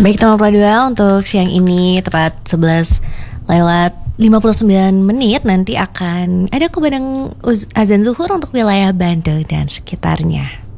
Baik teman Pradua, untuk siang ini tepat 11 lewat 59 menit nanti akan ada kumandang azan zuhur untuk wilayah Bantul dan sekitarnya.